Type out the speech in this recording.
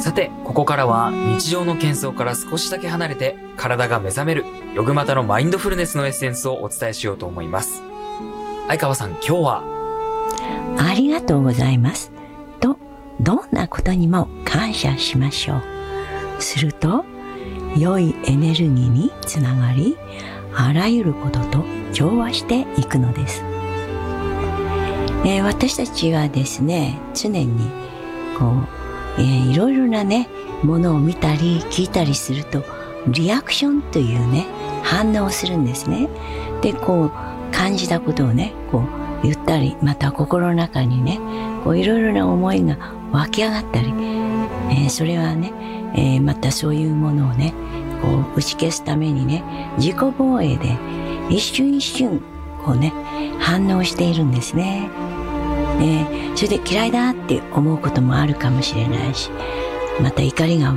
さて、ここからは日常の喧騒から少しだけ離れて体が目覚めるヨグマタのマインドフルネスのエッセンスをお伝えしようと思います。相川さん、今日はありがとうございますと、どんなことにも感謝しましょう。すると良いエネルギーにつながり、あらゆることと調和していくのです。私たちはですね、常にいろいろなねものを見たり聞いたりすると、リアクションというね反応をするんですね。で、感じたことをね言ったり、また心の中にねいろいろな思いが湧き上がったり、それはね、またそういうものをね打ち消すためにね、自己防衛で一瞬一瞬反応しているんですね。それで嫌いだって思うこともあるかもしれないし、また怒りが